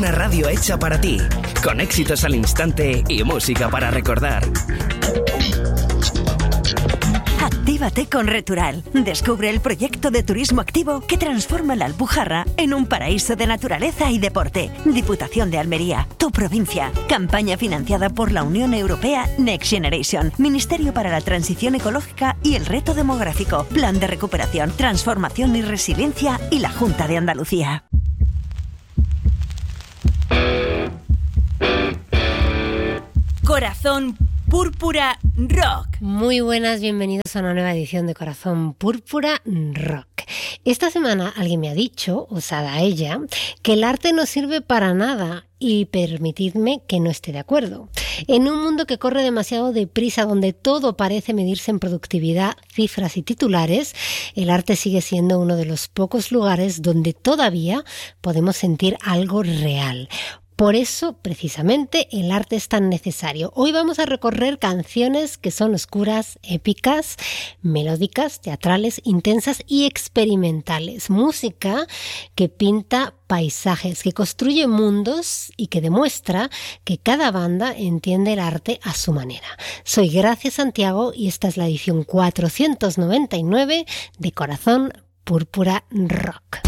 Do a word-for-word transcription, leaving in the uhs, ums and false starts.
Una radio hecha para ti, con éxitos al instante y música para recordar. Actívate con Retural. Descubre el proyecto de turismo activo que transforma la Alpujarra en un paraíso de naturaleza y deporte. Diputación de Almería, tu provincia. Campaña financiada por la Unión Europea Next Generation, Ministerio para la Transición Ecológica y el Reto Demográfico, Plan de Recuperación, Transformación y Resiliencia y la Junta de Andalucía. Corazón Púrpura Rock. Muy buenas, bienvenidos a una nueva edición de Corazón Púrpura Rock. Esta semana alguien me ha dicho, usada ella, que el arte no sirve para nada y permitidme que no esté de acuerdo. En un mundo que corre demasiado deprisa, donde todo parece medirse en productividad, cifras y titulares, el arte sigue siendo uno de los pocos lugares donde todavía podemos sentir algo real. Por eso, precisamente, el arte es tan necesario. Hoy vamos a recorrer canciones que son oscuras, épicas, melódicas, teatrales, intensas y experimentales. Música que pinta paisajes, que construye mundos y que demuestra que cada banda entiende el arte a su manera. Soy Gracia Santiago y esta es la edición cuatrocientos noventa y nueve de Corazón Púrpura Rock.